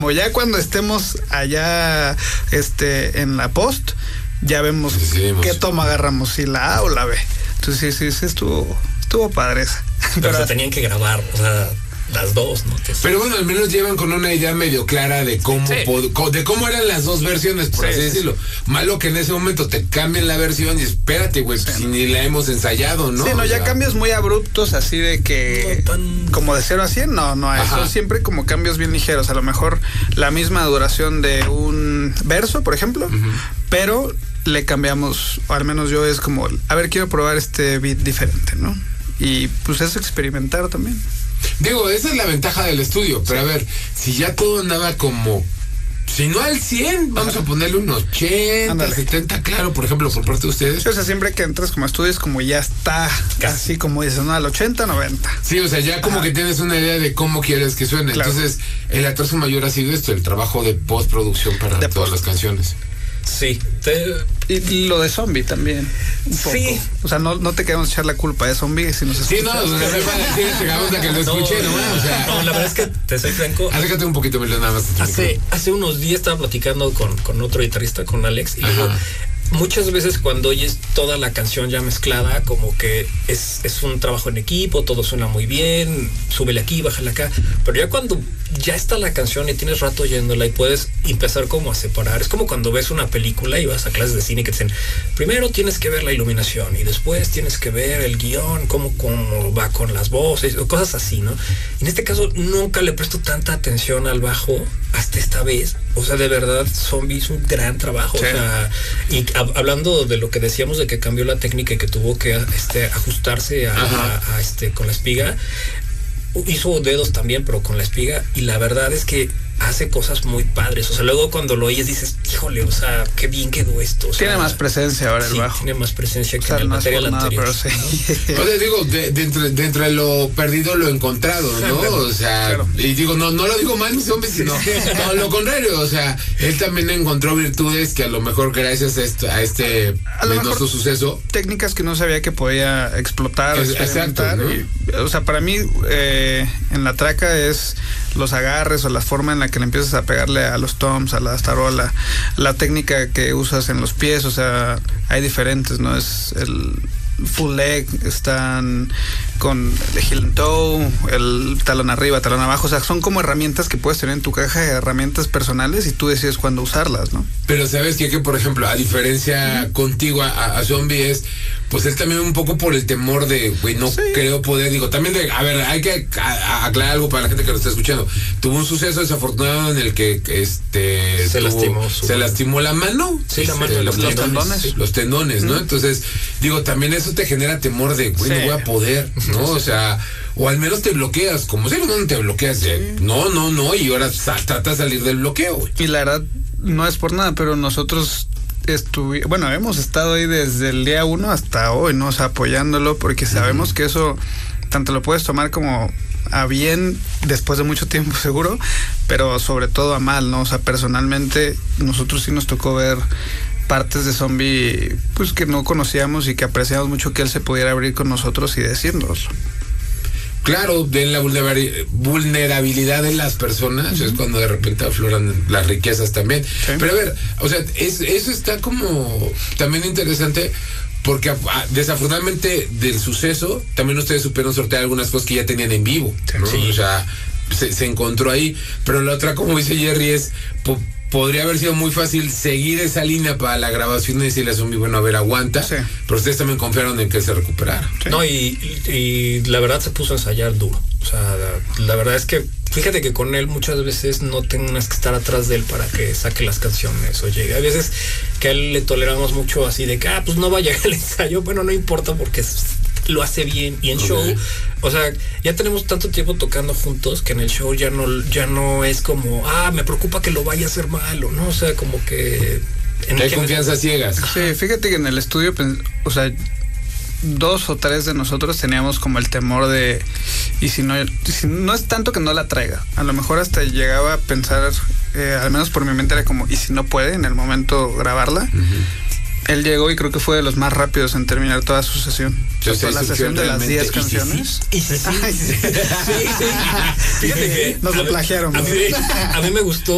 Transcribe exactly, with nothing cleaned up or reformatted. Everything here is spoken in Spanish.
Como ya cuando estemos allá este en la post, ya vemos Decidimos. qué toma agarramos, si la A o la B. Entonces sí, sí, sí estuvo, estuvo padre esa. Pero, Pero se tenían que grabar, o sea, las dos, ¿no? Entonces, Pero bueno, al menos llevan con una idea medio clara de cómo Sí. pod- de cómo eran las dos versiones, por Sí, así sí, decirlo. Malo que en ese momento te cambien la versión y espérate, güey, Sí, si no. ni la hemos ensayado, ¿no? sí, no, O ya sea, cambios muy abruptos, así de que No tan- como de cero a cien, no, no, Ajá. eso siempre como cambios bien ligeros, a lo mejor la misma duración de un verso, por ejemplo, pero le cambiamos, o al menos yo es como, a ver, quiero probar este beat diferente, ¿no? Y pues es experimentar también. Digo, esa es la ventaja del estudio, pero a ver, si ya todo andaba como, si no al cien, vamos a ponerle un ochenta, Ándale. setenta, claro, por ejemplo, por parte de ustedes. O sea, siempre que entras como estudios, como ya está, así como dices, ¿no? Al ochenta, noventa. Sí, o sea, ya como Ajá. que tienes una idea de cómo quieres que suene. Claro. Entonces, el atraso mayor ha sido esto, el trabajo de postproducción para De todas post. las canciones. sí, te- Y lo de Zombie también, un poco. Sí. O sea, no, no te queremos echar la culpa de Zombie si nos Sí, no, escuchas. o sea, me van a decir este cabrón de que lo escuché, ¿no? O sea, no, la verdad es que te soy franco. acércate un poquito, Emilio, nada más. Hace, hace unos días estaba platicando con, con otro guitarrista, con Alex, y le digo, Ajá. muchas veces cuando oyes toda la canción ya mezclada, como que es, es un trabajo en equipo, todo suena muy bien, súbele aquí, bájale acá, pero ya cuando ya está la canción y tienes rato oyéndola y puedes empezar como a separar, es como cuando ves una película y vas a clases de cine que te dicen, primero tienes que ver la iluminación y después tienes que ver el guión, cómo, cómo va con las voces, o cosas así, ¿no? En este caso nunca le presto tanta atención al bajo hasta esta vez, o sea, de verdad, Zombie hizo un gran trabajo, Sí. o sea, y hab- hablando de lo que decíamos de que cambió la técnica y que tuvo que este, ajustarse a, a- a, este con la espiga, hizo dedos también, pero con la espiga, y la verdad es que hace cosas muy padres. O sea, luego cuando lo oyes dices, híjole, o sea, qué bien quedó esto. O sea, Tiene más presencia ahora el sí, bajo. tiene más presencia O que sea, en el no es material por nada, anterior. pero sí. O sea, digo, de- dentro, dentro de lo perdido, lo encontrado, ¿no? Claro, O sea, claro. y digo, no, no lo digo mal, mis hombres, sino no, lo contrario. O sea, él también encontró virtudes que a lo mejor gracias a, esto, a este A lo penoso mejor- suceso. Técnicas que no sabía que podía explotar, Es- experimentar. exacto, ¿no? Y, o sea, para mí, eh, en la traca es los agarres o la forma en la que le empiezas a pegarle a los toms, a la tarola, la técnica que usas en los pies, o sea, hay diferentes, ¿no? Es el full leg, están con el heel and toe, el talón arriba, talón abajo, o sea, son como herramientas que puedes tener en tu caja de herramientas personales y tú decides cuándo usarlas, ¿no? Pero sabes que, que por ejemplo, a diferencia contigo a, a Zombie es, pues él también un poco por el temor de, güey, no Sí. creo poder, digo, también de, a ver, hay que a- a- aclarar algo para la gente que lo está escuchando. Tuvo un suceso desafortunado en el que, este, Se tuvo- lastimó su- se lastimó la mano. Sí, la Este, mano, los, los tendones, tendones. sí, los tendones, ¿no? Entonces, digo, también eso te genera temor de, güey, Sí. no voy a poder, ¿no? O sea, o al menos te bloqueas, como si no te bloqueas de, no, no, no, y ahora sa- trata de salir del bloqueo, güey. Y la verdad, no es por nada, pero nosotros estuvimos, bueno, hemos estado ahí desde el día uno hasta hoy, ¿no? O sea, apoyándolo, porque sabemos uh-huh. que eso tanto lo puedes tomar como a bien después de mucho tiempo seguro, pero sobre todo a mal, ¿no? O sea, personalmente nosotros sí nos tocó ver partes de Zombie pues que no conocíamos y que apreciamos mucho que él se pudiera abrir con nosotros y decirnos. Claro, de la vulnerabilidad de las personas, uh-huh. es cuando de repente afloran las riquezas también. Sí. Pero a ver, o sea, es, eso está como también interesante porque a, a, desafortunadamente del suceso también ustedes supieron sortear algunas cosas que ya tenían en vivo, ¿no? Sí. O sea, se, se encontró ahí, pero la otra, como dice Jerry, es... Po, podría haber sido muy fácil seguir esa línea para la grabación y decirle a Zombie, bueno, a ver, aguanta. Sí. Pero ustedes también confiaron en que él se recuperara. Sí. No, y, y, y la verdad se puso a ensayar duro. O sea, la, la verdad es que, fíjate que con él muchas veces no tengas que estar atrás de él para que saque las canciones o llegue. Hay veces que a él le toleramos mucho así de que, ah, pues no va a llegar el ensayo. Bueno, no importa porque lo hace bien. Y en okay. show, o sea, ya tenemos tanto tiempo tocando juntos que en el show ya no, ya no es como, ah, me preocupa que lo vaya a hacer mal, o no, o sea, como que... En hay confianza ciegas. Sí, fíjate que en el estudio, o sea, dos o tres de nosotros teníamos como el temor de, y si no, si no es tanto que no la traiga, a lo mejor hasta llegaba a pensar, eh, al menos por mi mente era como, y si no puede en el momento grabarla. Uh-huh. Él llegó y creo que fue de los más rápidos en terminar toda su sesión. Yo sé, la sesión de las diez canciones. Y sí, sí. sí, sí. Fíjate que nos lo plagiaron. A mí, a mí me gustó